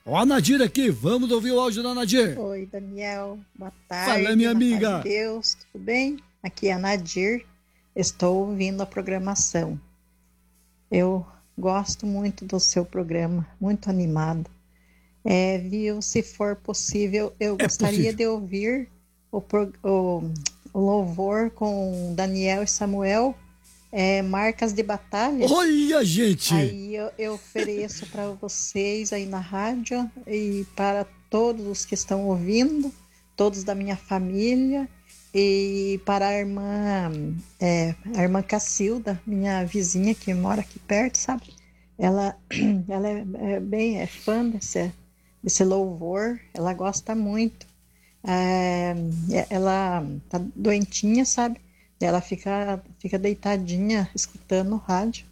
Ó, a Nadir aqui, vamos ouvir o áudio da Nadir. Oi, Daniel, boa tarde. Fala, minha amiga. Paz de Deus, tudo bem? Aqui é a Nadir, estou ouvindo a programação. Eu gosto muito do seu programa, muito animado. Viu, se for possível, eu gostaria de ouvir o louvor com Daniel e Samuel, Marcas de Batalha. Olha, gente! Aí eu ofereço para vocês aí na rádio e para todos os que estão ouvindo, todos da minha família, e para a irmã Cacilda, minha vizinha que mora aqui perto, sabe? Ela é fã desse louvor, ela gosta muito. Ela tá doentinha, sabe? Ela fica deitadinha escutando o rádio.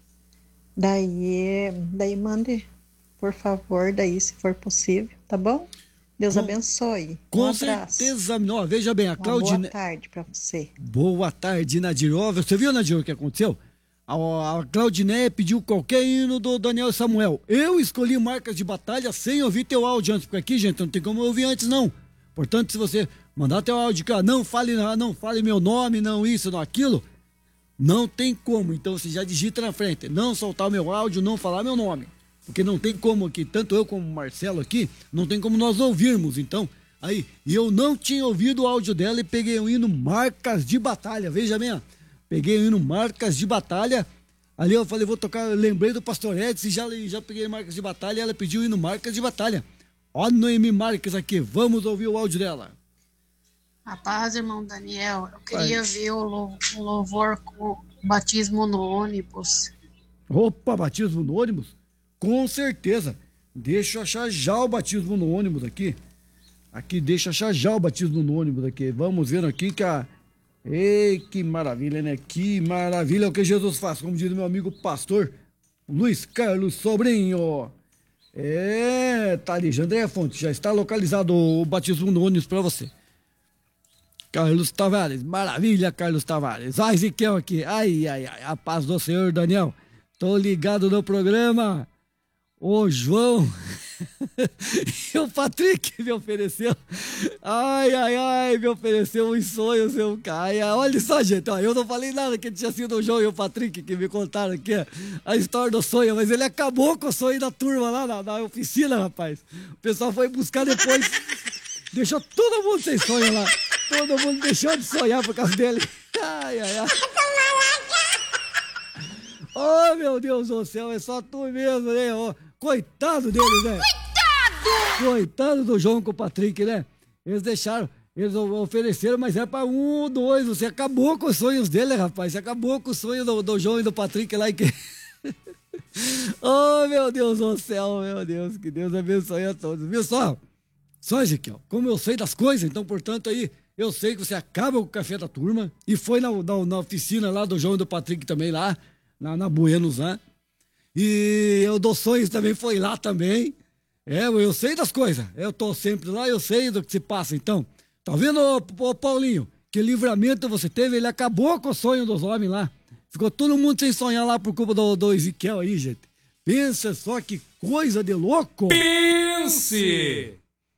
Daí mande, por favor, daí se for possível, tá bom? Deus abençoe. Com abraço. certeza. Não, veja bem, a Claudine... Boa tarde para você. Boa tarde, Nadir. Você viu, Nadir, o que aconteceu? A Claudineia pediu qualquer hino do Daniel e Samuel. Eu escolhi Marcas de Batalha sem ouvir teu áudio antes, porque aqui, gente, não tem como eu ouvir antes, não. Portanto, se você mandar teu áudio cá, não fale meu nome, não isso, não aquilo, não tem como. Então você já digita na frente, não soltar o meu áudio, não falar meu nome. Porque não tem como aqui, tanto eu como o Marcelo aqui, não tem como nós ouvirmos. Então, aí, eu não tinha ouvido o áudio dela e peguei o hino Marcas de Batalha. Veja bem, ó. Peguei o hino Marcas de Batalha. Ali eu falei, vou tocar, eu lembrei do Pastor Edson e já peguei Marcas de Batalha e ela pediu o hino Marcas de Batalha. Ó, Noemi Marques aqui, vamos ouvir o áudio dela. A paz, irmão Daniel, eu queria ver o louvor com o batismo no ônibus. Opa, batismo no ônibus? Com certeza. Deixa eu achar já o batismo no ônibus aqui. Deixa eu achar já o batismo no ônibus aqui. Vamos ver aqui que Ei, que maravilha, né? Que maravilha é o que Jesus faz, como diz meu amigo pastor Luiz Carlos Sobrinho. Tá ali, André Fonte, já está localizado o batismo no ônibus para você. Carlos Tavares, maravilha, Carlos Tavares. Ai, Ezequiel aqui, ai, a paz do Senhor, Daniel. Tô ligado no programa. O João e o Patrick me ofereceu, me ofereceu uns sonhos, olha só, gente, ó, eu não falei nada que tinha sido o João e o Patrick que me contaram aqui a história do sonho, mas ele acabou com o sonho da turma lá na oficina, rapaz. O pessoal foi buscar depois, deixou todo mundo sem sonho lá, todo mundo deixou de sonhar por causa dele. Oh, meu Deus do céu, é só tu mesmo, né? Oh, coitado dele, né? Coitado do João com o Patrick, né? Eles ofereceram, mas é pra 1 ou 2. Você acabou com os sonhos dele, rapaz. Você acabou com o sonho do João e do Patrick lá. Oh, meu Deus do céu, meu Deus. Que Deus abençoe a todos. Viu só? Só, Ezequiel, como eu sei das coisas, então, portanto, aí, eu sei que você acaba com o café da turma e foi na oficina lá do João e do Patrick também lá, na Buenos, né? E eu dou sonhos também, foi lá também. Eu sei das coisas. Eu tô sempre lá, eu sei do que se passa. Então, tá vendo, ô Paulinho? Que livramento você teve? Ele acabou com o sonho dos homens lá. Ficou todo mundo sem sonhar lá por culpa do Ezequiel aí, gente. Pensa só que coisa de louco. Pense!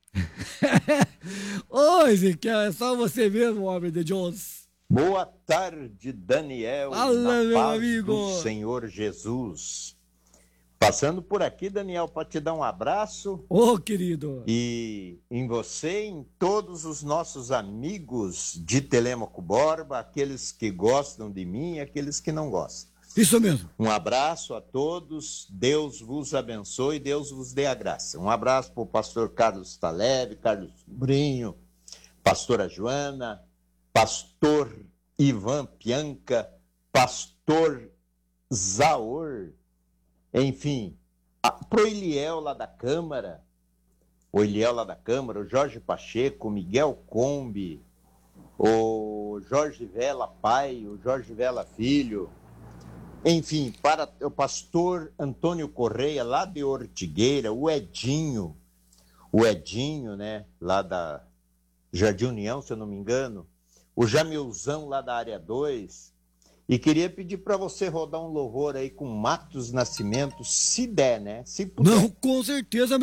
Ô, Ezequiel, é só você mesmo, homem de Deus. Boa tarde, Daniel. Fala, meu amigo. Do Senhor Jesus. Passando por aqui, Daniel, para te dar um abraço. Ô, querido. E em você, em todos os nossos amigos de Telêmaco Borba, aqueles que gostam de mim e aqueles que não gostam. Isso mesmo. Um abraço a todos, Deus vos abençoe, Deus vos dê a graça. Um abraço para o pastor Carlos Taleb, Carlos Sobrinho, pastora Joana, pastor Ivan Pianca, pastor Zaor, enfim, pro Eliel lá da Câmara, o Jorge Pacheco, o Miguel Combi, o Jorge Vela pai, o Jorge Vela filho, enfim, para o pastor Antônio Correia lá de Ortigueira, o Edinho, né, lá da Jardim União, se eu não me engano, o Jamilzão lá da área 2, e queria pedir para você rodar um louvor aí com Matos Nascimento, se der, né? Se puder. Não, com certeza.